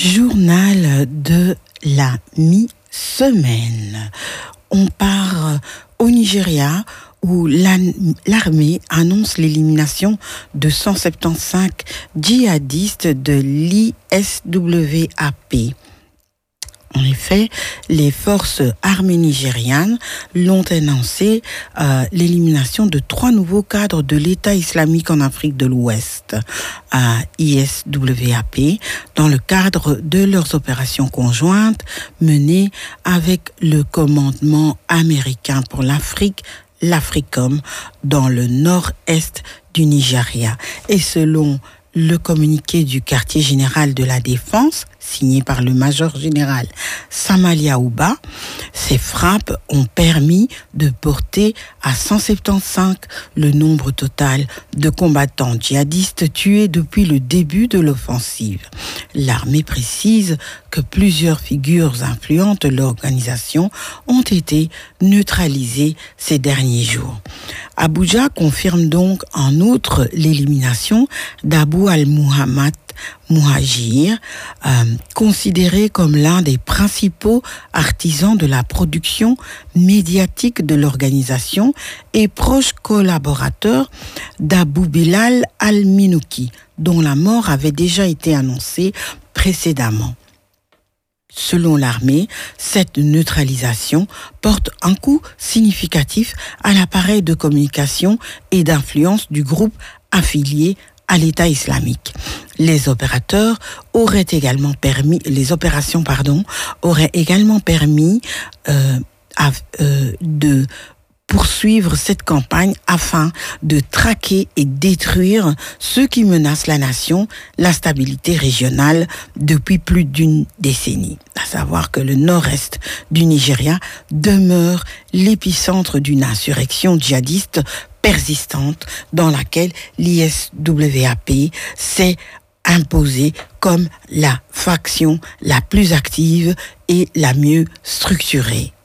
Journal de la mi-semaine. On part au Nigeria où l'armée annonce l'élimination de 175 djihadistes de l'ISWAP. En effet, les forces armées nigérianes l'ont annoncé l'élimination de 3 nouveaux cadres de l'État islamique en Afrique de l'Ouest, ISWAP, dans le cadre de leurs opérations conjointes menées avec le commandement américain pour l'Afrique, l'Africom, dans le nord-est du Nigeria. Et selon le communiqué du quartier général de la Défense, signé par le major général Samalia Ouba, ces frappes ont permis de porter à 175 le nombre total de combattants djihadistes tués depuis le début de l'offensive. L'armée précise que plusieurs figures influentes de l'organisation ont été neutralisées ces derniers jours. Abuja confirme donc en outre l'élimination d'Abu al-Muhammad Muhajir, considéré comme l'un des principaux artisans de la production médiatique de l'organisation et proche collaborateur d'Abu Bilal al-Minouki, dont la mort avait déjà été annoncée précédemment. Selon l'armée, cette neutralisation porte un coup significatif à l'appareil de communication et d'influence du groupe affilié à l'État islamique. Les opérations auraient également permis de poursuivre cette campagne afin de traquer et détruire ceux qui menacent la nation, la stabilité régionale depuis plus d'une décennie. À savoir que le nord-est du Nigeria demeure l'épicentre d'une insurrection djihadiste persistante dans laquelle l'ISWAP s'est imposée comme la faction la plus active et la mieux structurée.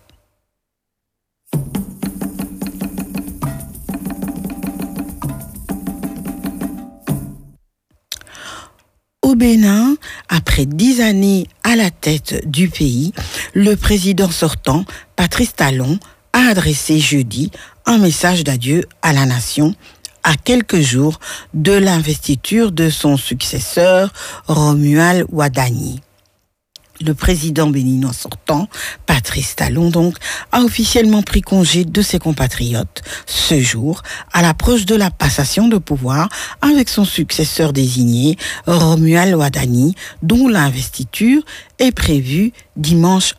Au Bénin, après 10 années à la tête du pays, le président sortant, Patrice Talon, a adressé jeudi un message d'adieu à la nation à quelques jours de l'investiture de son successeur, Romuald Wadani. Le président béninois sortant, Patrice Talon donc, a officiellement pris congé de ses compatriotes ce jour, à l'approche de la passation de pouvoir avec son successeur désigné, Romuald Wadani, dont l'investiture est prévue dimanche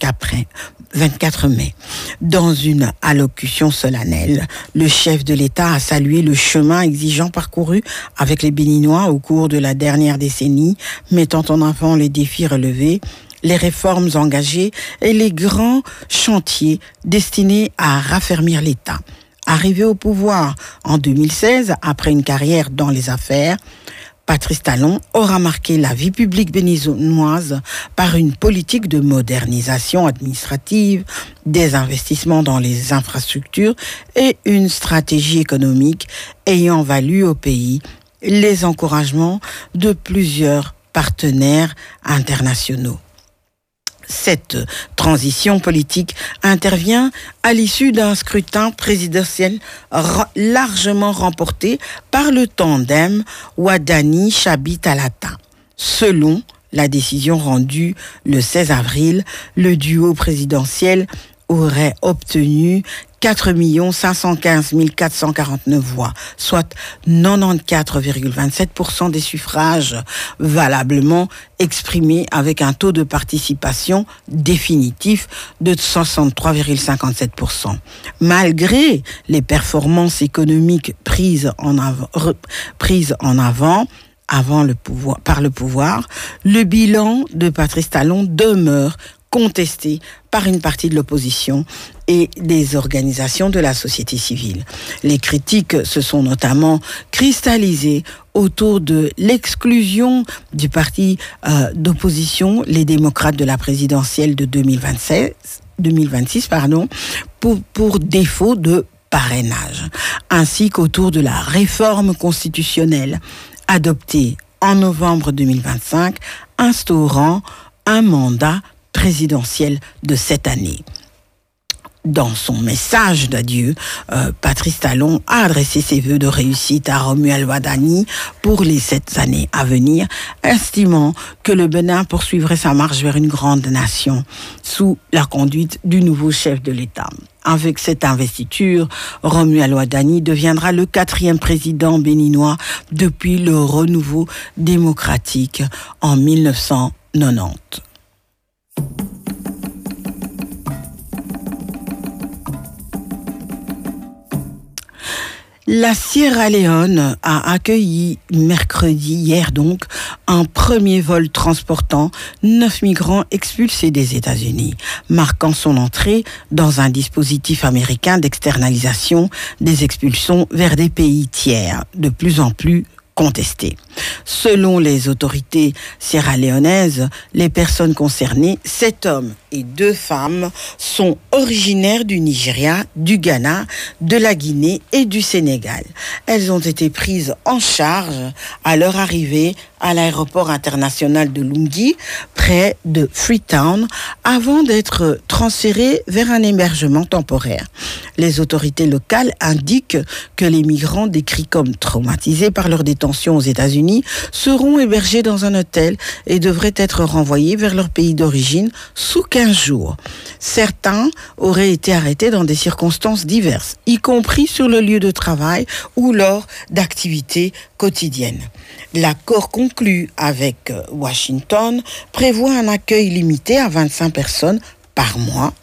24 mai. Dans une allocution solennelle, le chef de l'État a salué le chemin exigeant parcouru avec les Béninois au cours de la dernière décennie, mettant en avant les défis relevés, les réformes engagées et les grands chantiers destinés à raffermir l'État. Arrivé au pouvoir en 2016, après une carrière dans les affaires, Patrice Talon aura marqué la vie publique béninoise par une politique de modernisation administrative, des investissements dans les infrastructures et une stratégie économique ayant valu au pays les encouragements de plusieurs partenaires internationaux. Cette transition politique intervient à l'issue d'un scrutin présidentiel largement remporté par le tandem Wadani-Chabi-Talata. Selon la décision rendue le 16 avril, le duo présidentiel aurait obtenu 4 515 449 voix, soit 94,27% des suffrages valablement exprimés avec un taux de participation définitif de 63,57%. Malgré les performances économiques prises en avant par le pouvoir, le bilan de Patrice Talon demeure contesté par une partie de l'opposition et des organisations de la société civile. Les critiques se sont notamment cristallisées autour de l'exclusion du parti d'opposition, les démocrates de la présidentielle de 2026, pour défaut de parrainage, ainsi qu'autour de la réforme constitutionnelle adoptée en novembre 2025, instaurant un mandat présidentiel de 7 années. Dans son message d'adieu, Patrice Talon a adressé ses vœux de réussite à Romuald Wadani pour les 7 années à venir, estimant que le Bénin poursuivrait sa marche vers une grande nation sous la conduite du nouveau chef de l'État. Avec cette investiture, Romuald Wadani deviendra le 4e président béninois depuis le renouveau démocratique en 1990. La Sierra Leone a accueilli mercredi, hier donc, un premier vol transportant 9 migrants expulsés des États-Unis, marquant son entrée dans un dispositif américain d'externalisation des expulsions vers des pays tiers, de plus en plus contestés. Selon les autorités sierra-léonaises, les personnes concernées, 7 hommes et 2 femmes, sont originaires du Nigeria, du Ghana, de la Guinée et du Sénégal. Elles ont été prises en charge à leur arrivée à l'aéroport international de Lungi, près de Freetown, avant d'être transférées vers un hébergement temporaire. Les autorités locales indiquent que les migrants décrits comme traumatisés par leur détention aux États-Unis seront hébergés dans un hôtel et devraient être renvoyés vers leur pays d'origine sous 15 jours. Certains auraient été arrêtés dans des circonstances diverses, y compris sur le lieu de travail ou lors d'activités quotidiennes. L'accord conclu avec Washington prévoit un accueil limité à 25 personnes par mois,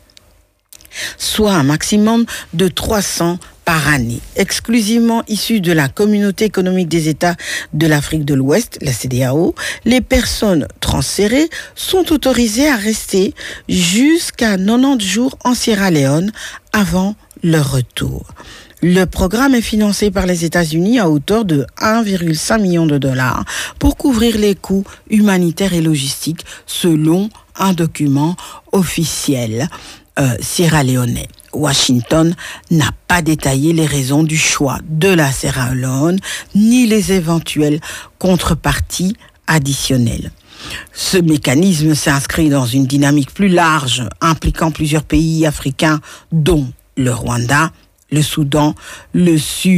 soit un maximum de 300 par année, exclusivement issus de la Communauté économique des États de l'Afrique de l'Ouest, la CEDEAO. Les personnes transférées sont autorisées à rester jusqu'à 90 jours en Sierra Leone avant leur retour. Le programme est financé par les États-Unis à hauteur de 1,5 million de dollars pour couvrir les coûts humanitaires et logistiques selon un document officiel sierra-léonais. Washington n'a pas détaillé les raisons du choix de la Sierra Leone ni les éventuelles contreparties additionnelles. Ce mécanisme s'inscrit dans une dynamique plus large impliquant plusieurs pays africains dont le Rwanda, le Soudan, le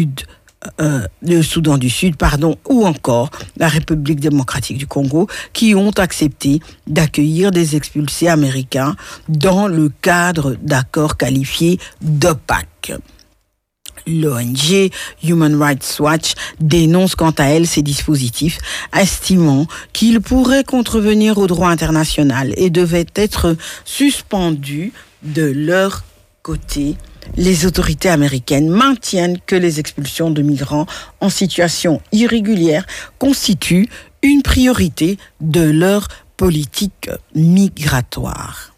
Soudan du Sud, ou encore la République démocratique du Congo, qui ont accepté d'accueillir des expulsés américains dans le cadre d'accords qualifiés d'opaques. L'ONG Human Rights Watch dénonce quant à elle ces dispositifs, estimant qu'ils pourraient contrevenir au droit international et devaient être suspendus de leur côté. Les autorités américaines maintiennent que les expulsions de migrants en situation irrégulière constituent une priorité de leur politique migratoire.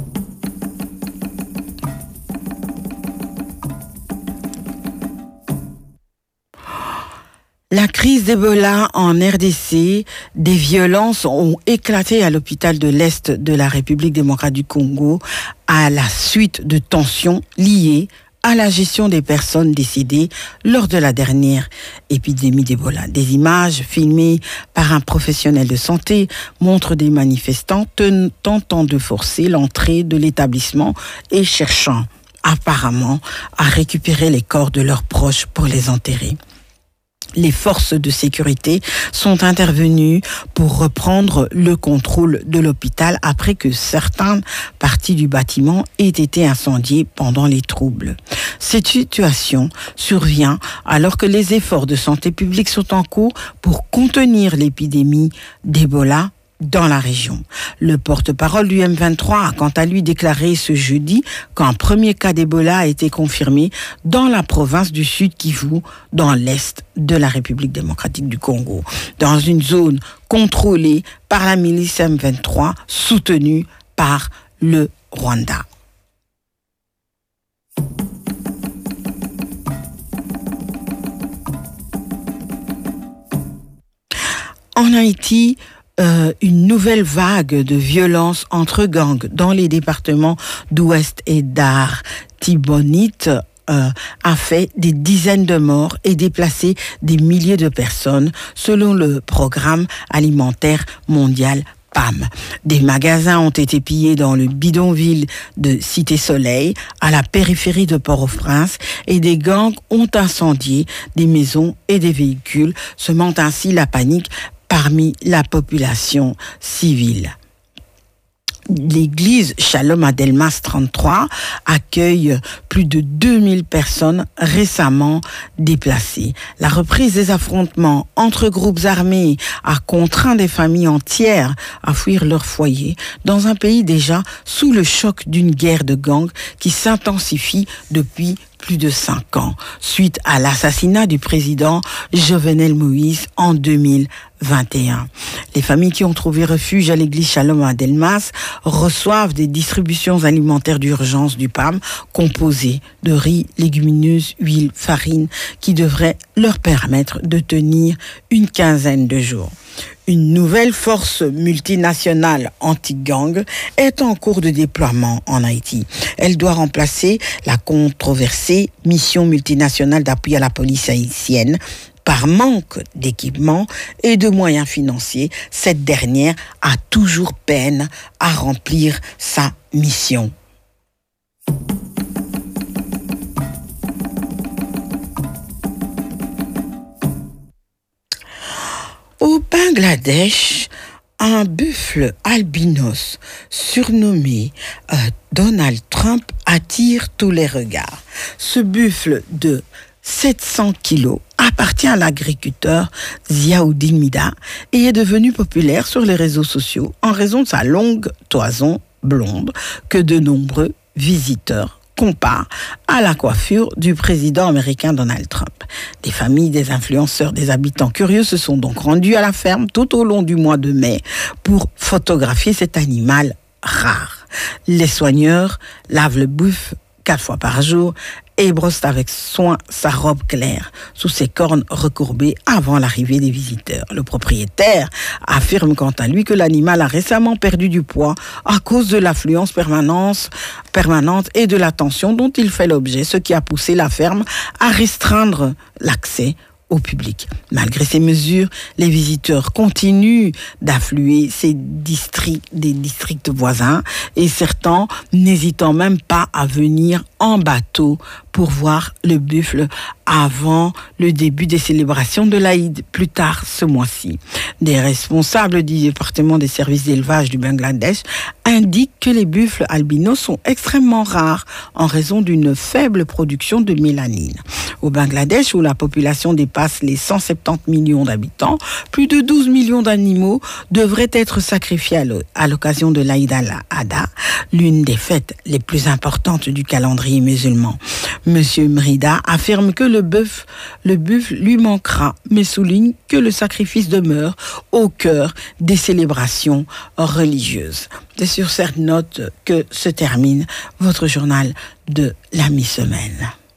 La crise d'Ebola en RDC, des violences ont éclaté à l'hôpital de l'Est de la République démocratique du Congo à la suite de tensions liées à la gestion des personnes décédées lors de la dernière épidémie d'Ebola. Des images filmées par un professionnel de santé montrent des manifestants tentant de forcer l'entrée de l'établissement et cherchant apparemment à récupérer les corps de leurs proches pour les enterrer. Les forces de sécurité sont intervenues pour reprendre le contrôle de l'hôpital après que certaines parties du bâtiment aient été incendiées pendant les troubles. Cette situation survient alors que les efforts de santé publique sont en cours pour contenir l'épidémie d'Ebola dans la région. Le porte-parole du M23 a quant à lui déclaré ce jeudi qu'un premier cas d'Ebola a été confirmé dans la province du Sud Kivu, dans l'est de la République démocratique du Congo, dans une zone contrôlée par la milice M23 soutenue par le Rwanda. En Haïti, une nouvelle vague de violence entre gangs dans les départements d'Ouest et d'Artibonite a fait des dizaines de morts et déplacé des milliers de personnes, selon le Programme alimentaire mondial PAM. Des magasins ont été pillés dans le bidonville de Cité-Soleil, à la périphérie de Port-au-Prince, et des gangs ont incendié des maisons et des véhicules, semant ainsi la panique parmi la population civile. L'église Shalom à Delmas 33 accueille plus de 2000 personnes récemment déplacées. La reprise des affrontements entre groupes armés a contraint des familles entières à fuir leur foyer dans un pays déjà sous le choc d'une guerre de gangs qui s'intensifie depuis plus de 5 ans, suite à l'assassinat du président Jovenel Moïse en 2021. Les familles qui ont trouvé refuge à l'église Shalom à Delmas reçoivent des distributions alimentaires d'urgence du PAM composées de riz, légumineuses, huile, farine, qui devraient leur permettre de tenir une quinzaine de jours. Une nouvelle force multinationale anti-gang est en cours de déploiement en Haïti. Elle doit remplacer la controversée mission multinationale d'appui à la police haïtienne. Par manque d'équipement et de moyens financiers, cette dernière a toujours peine à remplir sa mission. Au Bangladesh, un buffle albinos surnommé Donald Trump attire tous les regards. Ce buffle de 700 kilos appartient à l'agriculteur Ziaoudine Mida et est devenu populaire sur les réseaux sociaux en raison de sa longue toison blonde que de nombreux visiteurs comparent à la coiffure du président américain Donald Trump. Des familles, des influenceurs, des habitants curieux se sont donc rendus à la ferme tout au long du mois de mai pour photographier cet animal rare. Les soigneurs lavent le buffle 4 fois par jour et brosse avec soin sa robe claire sous ses cornes recourbées avant l'arrivée des visiteurs. Le propriétaire affirme quant à lui que l'animal a récemment perdu du poids à cause de l'affluence permanente et de l'attention dont il fait l'objet, ce qui a poussé la ferme à restreindre l'accès au public. Malgré ces mesures, les visiteurs continuent d'affluer des districts voisins et certains n'hésitant même pas à venir en bateau pour voir le buffle avant le début des célébrations de l'Aïd, plus tard ce mois-ci. Des responsables du département des services d'élevage du Bangladesh indiquent que les buffles albinos sont extrêmement rares en raison d'une faible production de mélanine. Au Bangladesh, où la population dépasse les 170 millions d'habitants, plus de 12 millions d'animaux devraient être sacrifiés à l'occasion de l'Aïd al-Adha, l'une des fêtes les plus importantes du calendrier musulman. Monsieur Mrida affirme que le buffle lui manquera, mais souligne que le sacrifice demeure au cœur des célébrations religieuses. C'est sur cette note que se termine votre journal de la mi-semaine.